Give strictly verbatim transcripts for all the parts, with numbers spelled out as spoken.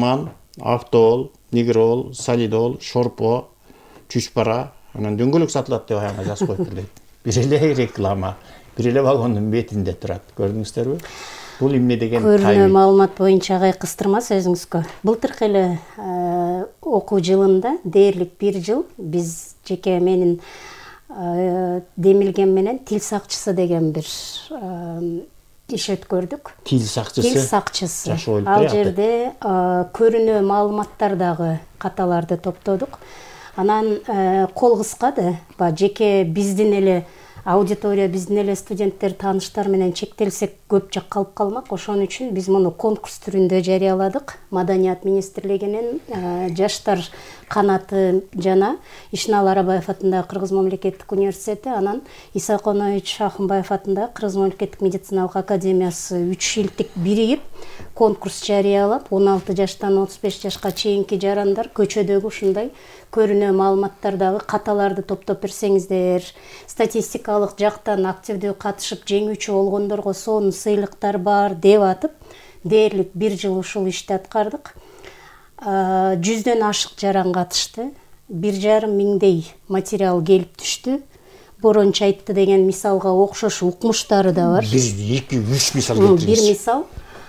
роман, автоол, негрол, солидол, шорпо, чүчпара, анан дөңгөлөк сатылат деп аянга жазып коюптур дейт. Бир эле реклама, бир эле вагондун бетинде турат. Көрдүңүздөрбү? Бул эмне деген көрүнө маалымат боюнча агай кыстырма сөзүңүзгө. Былтыркы эле окуу жылында дээрлик бир жыл биз жеке менин Демилген менен тил сакчысы деген бир иш өткөрдүк. Тил сакчысы. Тил сакчысы. Ал жерде көрүнө маалыматтардагы каталарды топтодук. Анан кол кыскады. Жеке биздин эле аудитория, биздин эле студенттер, тааныштар менен чектелсек көп жак калып калмак. Ошон үчүн биз муну конкурс түрүндө жарыяладык. Маданият министрлигинин жаштар канаты жана Ишнал Арабаев атындагы Кыргыз мамлекеттик университети, анан Иса Конович Акынбаев атындагы Кыргыз мамлекеттик медициналык академиясы үч илтик биригип конкурс жарыялап, он алты жаштан отуз беш жашка чейинки жарандар көчөдөгү ушундай көрүнө маалыматтардагы каталарды топтоп берсеңиздер, статистикалык жактан активдүү катышып жеңүүчү болгондорго сонун сыйлыктар бар деп атып, дээрлик бир жыл ушул ишти аткардык. Жүздөн ашык жаран катышты. Бир жарым миңдей материал келип түштү. Борончу айтты деген мисалга окшош укмуштары да бар. Бир, эки, үч мисал келтириңиз. Бир мисал.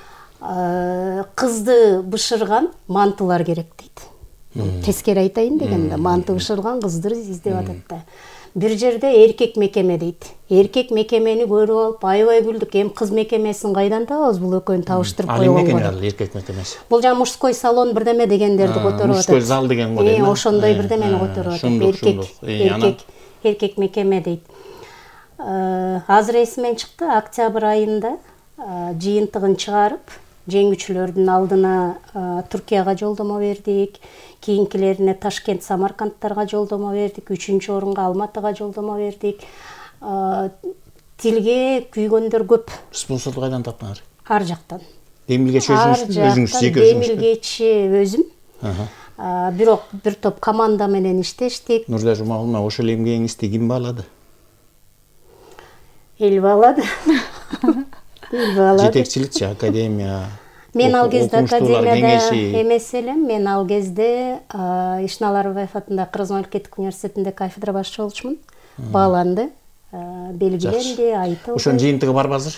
Кызды бышырган мантылар керек дейт. Тескери айтайын дегенде, манты бышырган кызды издеп атат да. Бир жерде эркек мекеме дейт. Эркек мекемени көрүп алып, аябай күлдүк. Эми кыз мекемесин кайдан табабыз? Бул экөөнү табыштырып койгон. Ал эмне эркек мекемеси? Бул жана мужской салон бирдеме дегендерди которуп атат. Мужской зал деген го дейм. Ошондой бирдемени которуп атат. Эркек, эркек, эркек мекеме дейт. Азыр эсимен чыкты, октябрь айында жыйынтыгын чыгарып, жеңүүчүлөрдүн алдына Туркияга жолдомо бердик. Кийинкилерине Ташкент, Самаркандтарга жолдомо бердик. Үчүнчү орунга Алматыга жолдомо бердик. Тилге күйгөндөр көп. Спонсорду кайдан таптыңар? Ар жактан. Демилгечи өзүңүз жеке өзүңүз? Демилгечи өзүм. Бирок бир топ команда менен иштештик. Нурда Жумагуловна, ошол эмгегиңизди ким баалады? Эл баалады. Эл баалады. Жетекчиликчи, академия. Мен ал кезде академияда эмес элем. Мен ал кезде Ишнал Арабаев атындагы Кыргыз мамлекеттик университетинде кафедра башчы болчумун. Бааланды, белгиленди, айтылды. Ошонун жыйынтыгы барбы азыр?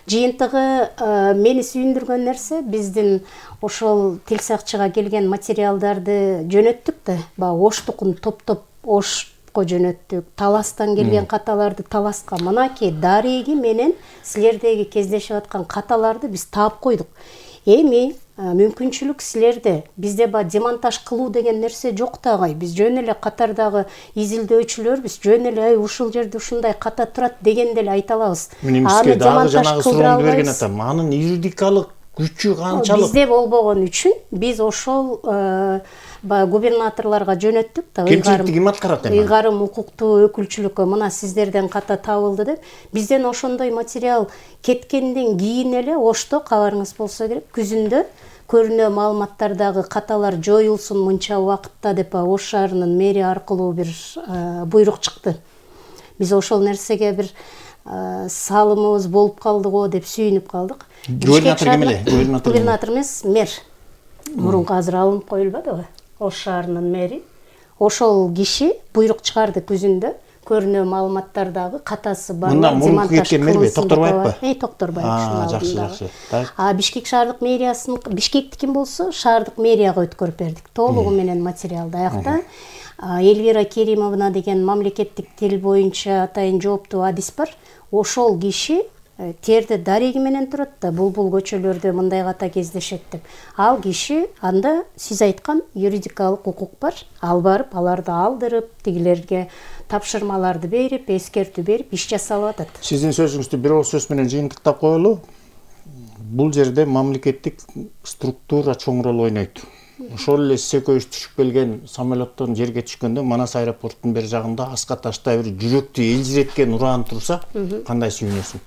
Жыйынтыгы мени сүйүндүргөн нерсе, биздин ошол тил сакчыга келген материалдарды жөнөттүк да, баягы Оштукун топтоп Ошко жөнөттүк. Таластан келген каталарды Таласка, мынакей дареги менен силердеги кездешип аткан каталарды биз таап койдук. Эми мүмкүнчүлүк силерде. Бизде ба демонтаж кылуу деген нерсе жок да агай. Биз жөн эле катардагы изилдөөчүлөр, биз жөн эле ай ушул жерде ушундай ката турат дегенде эле айта алабыз. Аны дагы жанагы суроону берген атам. Анын юридикалык күчү канчалык? Бизде болбогон үчүн биз ошол губернаторлорго жөнөттүк да. Кемчиликти ким аткарат эми? Ыйгарым укуктуу өкүлчүлүккө мына сиздерден ката табылды деп. Бизден ошондой материал кеткенден кийин эле Ошто, кабарыңыз болсо керек, күзүндө көрүнө маалыматтардагы каталар жоюлсун мынча убакытта деп Ош шаарынын мэрия аркылуу бир буйрук чыкты. Биз ошол нерсеге бир салымыбыз болуп калды го деп сүйүнүп калдык. Губернатор ким эле? Губернатор эмес, мэр. Мурунку азыр алынып коюлбадыбы? Ош шаарынын мэри. Ошол киши буйрук чыгарды күзүндө. Көрүнө маалыматтардагы катасы бар. Мында мурунку кеткен мэр Токторбаевпы? Эй, Токторбаев. А, жакшы, жакшы. А Бишкек шаардык мэриясын, Бишкектикин болсо шаардык мэрияга өткөрүп бердик. Толугу менен материалды. Аякта Эльвира Керимовна деген мамлекеттик тил боюнча атайын жооптуу адис бар. Ошол киши терде дареги менен турат да, Булбул көчөлөрдө мындай ката кездешет деп. Ал киши анда сиз айткан юридикалык укук бар. Ал барып, аларды алдырып, тигилерге тапшырмаларды берип, эскертүү берип, иш жасалып атат. Сиздин сөзүңүздү бир ооз сөз менен жыйынтыктап коелу. Бул жерде мамлекеттик структура чоң роль ойнойт. Ошол эле сиз экөөбүз түшүп келген самолеттон жерге түшкөндө Манас аэропорттун бер жагында аска таштай бир жүрөктү элжиреткен уран турса, кандай сүйүнөсүң?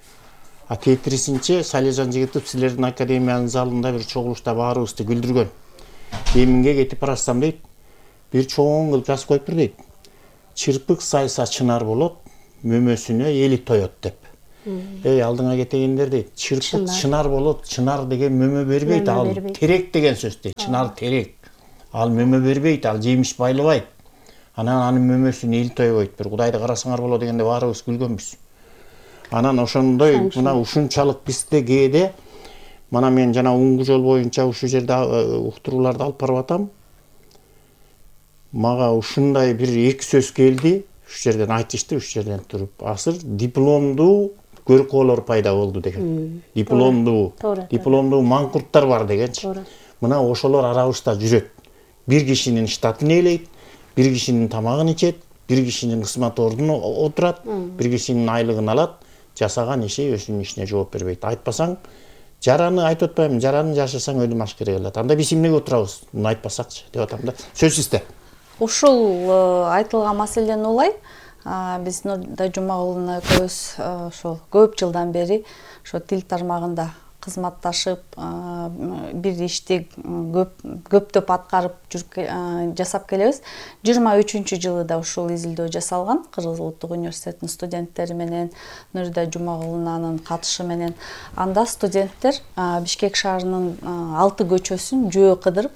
А кетирисинче Салижан Жигитов силердин академиянын залында бир чогулушта баарыбызды күлдүргөн. Эминге кетип барасам дейт, бир чоң кылып жазып коюптур дейт. Чырпык сайса чынар болот, мөмөсүнө эли тоет деп. Эй, алдыңа кетегендер дейт. Чырпыт чынар болот, чынар деген мөмө бербейт, ал терек деген сөз дейт. Чынар терек. Ал мөмө бербейт, ал жемиш байлабайт. Анан анын мөмөсүн эл тойбойт. Бир Кудайды карасаңар болот дегенде баарыбыз күлгөнбүз. Анан ошондой мына ушунчалык бизде кээде мына мен жана Уңгу жол боюнча ушул жерде уктурууларды алып барып атам. Мага ушундай бир эки сөз келди. Уш жерден айтышты, уш жерден туруп. Азыр дипломдуу көркөөлөр пайда болду деген. Дипломдуу, дипломдуу маңкурттар бар дегенчи. Мына ошолор арабызда жүрөт. Бир кишинин штатын ээлейт, бир кишинин тамагын ичет, бир кишинин кызмат ордуна отурат, бир кишинин айлыгын алат, жасаган иши өзүнүн ишине жооп бербейт. Айтпасаң, жараны айтып атпаймын, жараны жашасаң өлүм ашкере келет. Анда биз эмнеге отурабыз? Муну айтпасакчы деп атам да. Сөз сизде. Ушул айтылган маселени улай, биз Нурда Жумагуловна экөөбүз ошол көп жылдан бери ошо тил тармагында кызматташып, бир ишти көп көптөп аткарып жүрүп жасап келебиз. жыйырма үчүнчү жылы да ушул изилдөө жасалган Кыргыз Улуттук университетинин студенттери менен Нурда Жумагуловнанын катышы менен. Анда студенттер Бишкек шаарынын алты көчөсүн жөө кыдырып,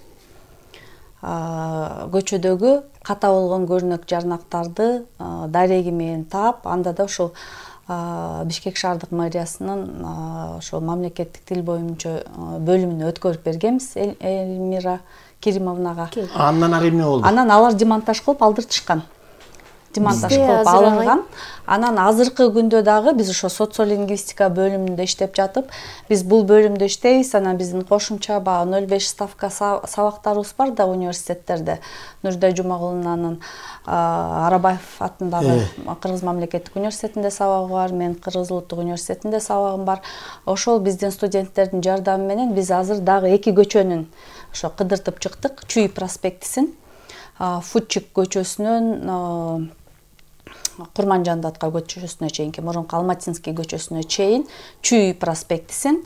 көчөдөгү ката болгон көрнөк жарнактарды дареги менен таап, анда да ошол Бишкек шаардык мэриясынын ошол мамлекеттик тил боюнча бөлүмүнө өткөрүп бергенбиз Эльмира Керимовнага. Андан ары эмне болду? Анан алар демонтаж кылып алдыртышкан. Демонтаж кылып алынган. Анан азыркы күндө дагы биз ошо социолингвистика бөлүмүндө иштеп жатып, биз бул бөлүмдө иштейбиз. Анан биздин кошумча баягы нөл беш ставка сабактарыбыз бар да университеттерде. Нурда Жумагуловнанын Арабаев атындагы Кыргыз мамлекеттик университетинде сабагы бар, мен Кыргыз Улуттук университетинде сабагым бар. Ошол биздин студенттердин жардамы менен биз азыр дагы эки көчөнүн ошо кыдыртып чыктык. Чүй проспектисин, Футчик көчөсүнөн Курманжандатка көчөсүнө чейинки, мурунку Алматинский көчөсүнө чейин Чүй проспектисин,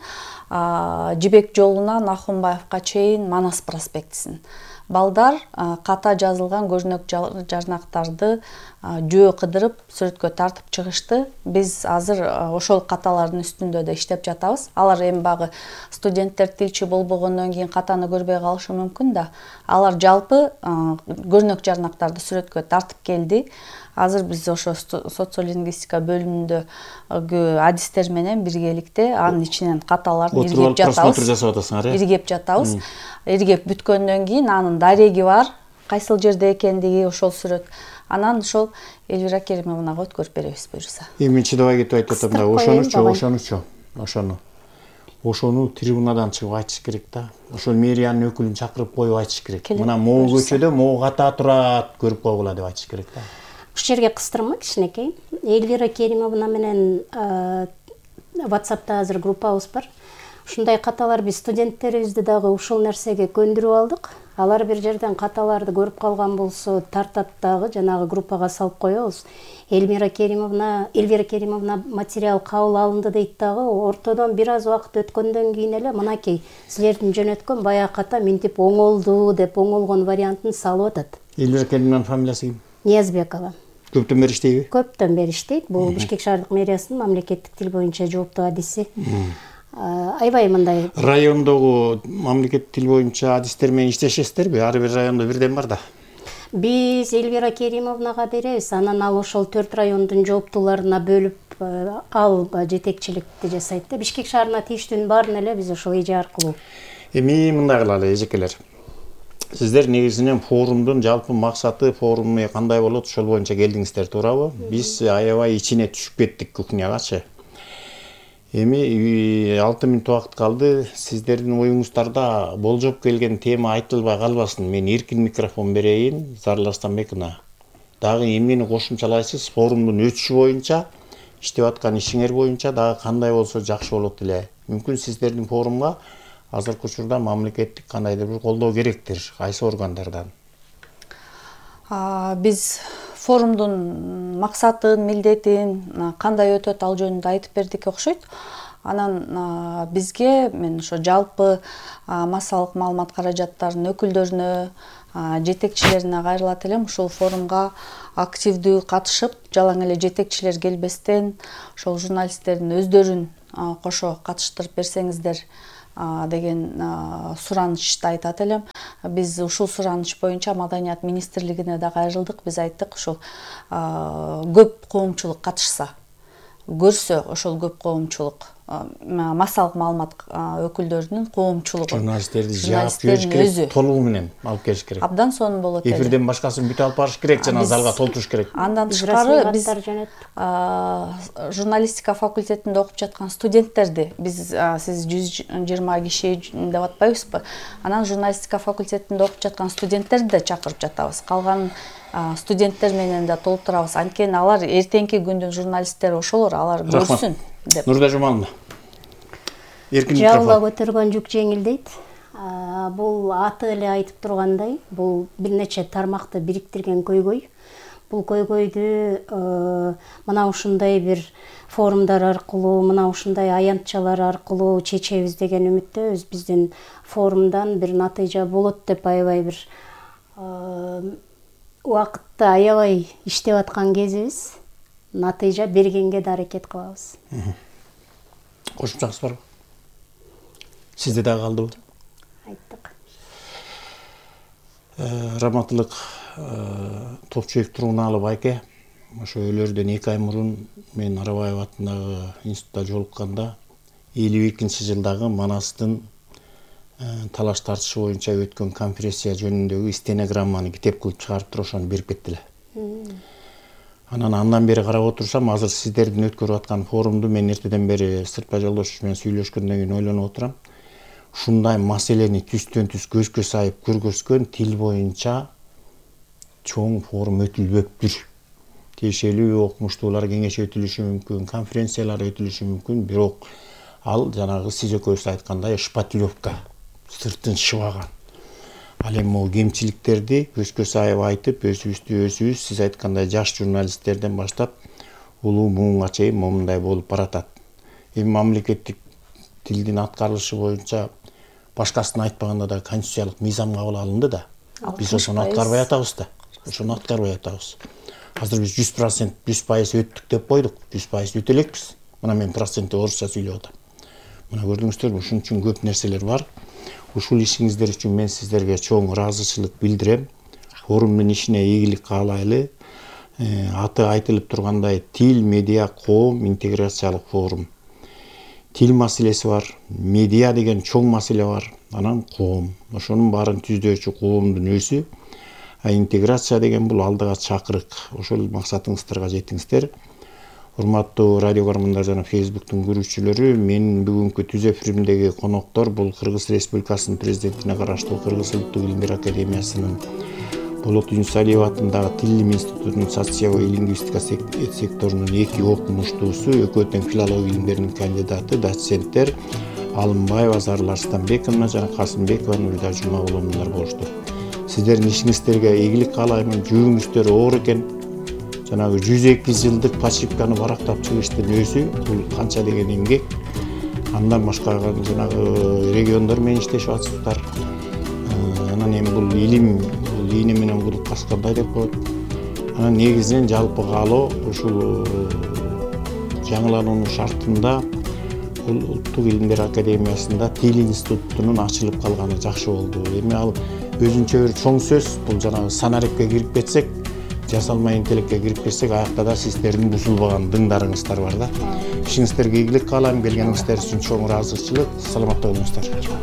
Жибек жолунан Ахунбаевка чейин Манас проспектисин. Балдар ката жазылган көрнөк жарнактарды жөө кыдырып сүрөткө тартып чыгышты. Биз азыр ошол каталардын үстүндө да иштеп жатабыз. Алар эми багы студенттер тилчи болбогондон кийин катаны көрбөй калышы мүмкүн да. Алар жалпы көрнөк жарнактарды сүрөткө тартып келди. Азыр биз ошо социолингвистика бөлүмүндөгү адистер менен биргеликте анын ичинен каталарды иргеп жатабыз. Иргеп жатабыз. Иргеп бүткөндөн кийин анын дареги бар, кайсыл жерде экендиги ошол сүрөт. Анан ошол Эльвира Керимовнага өткөрүп беребиз буюрса. Эми чыдабай кетип айтып атам да, ошонучу, ошонучу, ошону. Ошону трибунадан чыгып айтыш керек да. Ошол мэриянын өкүлүн чакырып коюп айтыш керек. Мына могу көчөдө могу ката турат, көрүп койгула деп айтыш керек да. Ушул жерге кыстырма кичинекей. Эльвира Керимовна менен WhatsApp'та азыр группабыз бар. Ушундай каталар биз студенттерибизди дагы ушул нерсеге көндүрүп алдык. Алар бир жерден каталарды көрүп калган болсо, тартат дагы жанагы группага салып коебуз. Эльмира Керимовна, Эльвира Керимовна материал кабыл алынды дейт дагы, ортодон бир аз убакыт өткөндөн кийин эле мынакей силердин жөнөткөн баягы ката мынтип оңолду деп оңолгон вариантын салып атат. Эльвира Керимованын фамилиясы ким? Ниязбекова. Көптөн бери иштейби? Көптөн бери иштейт. Бул Бишкек шаардык мэриясынын мамлекеттик тил боюнча жооптуу адиси. Аябай мындай райондогу мамлекеттик тил боюнча адистер менен иштешесиздерби? Ар бир райондо бирден бар да. Биз Эльвира Керимовнага беребиз, анан ал ошол төрт райондун жооптууларына бөлүп ал жетекчиликти жасайт да. Бишкек шаарына тийиштүүнүн баарын эле биз ошол эже аркылуу. Эми мындай кылалы эжекелер. Сиздер негизинен форумдун жалпы максаты, форуму кандай болот, ошол боюнча келдиңиздер, туурабы? Биз аябай ичине түшүп кеттик кухнягачы. Эми алты мүнөт убакыт калды. Сиздердин оюңуздарда болжоп келген тема айтылбай калбасын. Мен эркин микрофон берейин Зарыл Арстанбековна. Дагы эмнени кошумчалайсыз? Форумдун өтүшү боюнча, иштеп аткан ишиңер боюнча дагы кандай болсо жакшы болот эле. Мүмкүн сиздердин форумга азыркы учурда мамлекеттик кандайдыр бир колдоо керектир, кайсы органдардан? Биз форумдун максатын, милдетин кандай өтөт ал жөнүндө айтып бердик окшойт. Анан бизге мен ошо жалпы массалык маалымат каражаттарынын өкүлдөрүнө, жетекчилерине кайрылат элем. Ушул форумга активдүү катышып, жалаң эле жетекчилер келбестен, ошол журналисттердин өздөрүн кошо катыштырып берсеңиздер деген суранычты айтат элем. Биз ушул сураныч боюнча Маданият министрлигине да кайрылдык. Биз айттык, ушул көп коомчулук катышса, көрсө ошол көп коомчулук массалык маалымат өкүлдөрүнүн коомчулугу, журналисттерди жаап жибериш керек, толугу менен алып келиш керек. Абдан сонун болот эле. Эфирден башкасын бүт алып барыш керек, жана залга толтуруш керек. Андан тышкары биз журналистика факультетинде окуп жаткан студенттерди, биз сиз жүз жыйырма киши деп атпайбызбы? Анан журналистика факультетинде окуп жаткан студенттерди да чакырып жатабыз. Калган студенттер менен да толтурабыз. Анткени алар эртеңки күндүн журналисттери ошолор, алар көрсүн деп. Нурда Жумаловна. Эркин Жалга көтөргөн жүк жеңилдейт. Бул аты эле айтып тургандай, бул бир нече тармакты бириктирген көйгөй. Бул көйгөйдү мына ушундай бир форумдар аркылуу, мына ушундай аянтчалар аркылуу чечебиз деген үмүттөбүз. Биздин форумдан бир натыйжа болот деп аябай бир убакытты аябай иштеп аткан кезибиз. Натыйжа бергенге да аракет кылабыз. Кошумчаңыз барбы? Сизде дагы калдыбы? Айттык. Раматылык Топчуев Тургунаалы байке, ошо өлөрдөн эки ай мурун мен Арабаев атындагы институтта жолукканда элүү экинчи жылдагы Манастын талаш тартышы боюнча өткөн конференция жөнүндөгү стенограмманы китеп кылып чыгарып туруп ошону берип кеттиле. Анан андан бери карап отурсам, азыр сиздердин өткөрүп аткан форумду мен эртеден бери Сыртбай Жолдошевич менен сүйлөшкөндөн кийин ойлонуп отурам. Ушундай маселени түстөн түз көзгө сайып көргөзгөн тил боюнча чоң форум өтүлбөптүр. Тиешелүү окумуштуулар кеңеш өтүлүшү мүмкүн, конференциялар өтүлүшү мүмкүн, бирок ал жанагы сиз экөөбүз айткандай шпатлевка, сыртын шыбаган. Ал эми могу кемчиликтерди көзгө сайып айтып, өзүбүздү өзүбүз сиз айткандай жаш журналисттерден баштап улуу буунга чейин момундай болуп баратат. Эми мамлекеттик тилдин аткарылышы боюнча башкасын айтпаганда да конституциялык мыйзам кабыл алынды да. Биз ошону аткарбай атабыз да. Ошону аткарбай атабыз. Азыр биз жүз процент, жүз пайыз өттүк деп койдук. жүз пайыз өтө элекпиз. Мына мен процентти орусча сүйлөп атам. Мына көрдүңүздөрбү, ушун үчүн көп нерселер бар. Ушул ишиңиздер үчүн мен сиздерге чоң ыраазычылык билдирем. Форумдун ишине ийгилик каалайлы. Аты айтылып тургандай, тил, медиа, коом интеграциялык форум. Тил маселеси бар, медиа деген чоң маселе бар, анан коом. Ошонун баарын түздөчү коомдун өзү. А интеграция деген бул алдыга чакырык. Ошол максатыңыздарга жетиңиздер. Урматтуу радио көрөрмандар жана Фейсбуктун көрүүчүлөрү, менин бүгүнкү түз эфиримдеги коноктор бул Кыргыз Республикасынын президентине караштуу Кыргыз Улуттук илимдер академиясынын Болот Юнусалиев атындагы Тил институтунун социология и лингвистика секторунун эки окумуштуусу, экөө тең филология илимдеринин кандидаты, доценттер Алымбаева Зарыл Арстанбековна жана Касымбекова Нурда Жумаловналар болушту. Сиздердин ишиңиздерге ийгилик каалаймын, жүгүңүздөр оор экен. Жанагы жүз эки жылдык пачивканы барактап чыгыштын өзү бул канча деген эмгек. Андан башка жанагы региондор менен иштешип атышыптар. Анан эми бул илим, бул ийне менен куруп каскандай деп коет. Анан негизинен жалпы каалоо ушул жаңылануунун шартында бул Улуттук илимдер академиясында Тил институтунун ачылып калганы жакшы болду. Эми ал өзүнчө бир чоң сөз, бул жанагы санарепке кирип кетсек, жасалма интеллектке кирип кетсек, аякта да сиздердин бузулбаган дыңдарыңыздар бар да. Ишиңиздерге ийгилик каалайм, келгениңиздер үчүн чоң ыраазычылык. Саламатта болуңуздар.